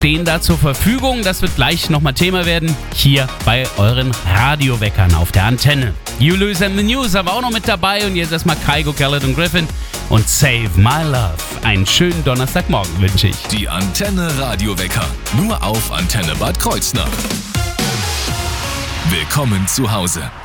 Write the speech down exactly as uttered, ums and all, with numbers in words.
stehen da zur Verfügung. Das wird gleich nochmal Thema werden, hier bei euren Radioweckern auf der Antenne. You Lose and the News aber auch noch mit dabei und jetzt erstmal Kygo, Khaled und Griffin und Save My Love. Einen schönen Donnerstagmorgen wünsche ich. Die Antenne Radiowecker, nur auf Antenne Bad Kreuznach. Willkommen zu Hause.